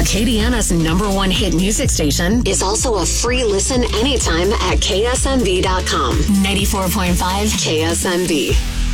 Acadiana's #1 hit music station, is also a free listen anytime at ksmv.com. 94.5 KSMV.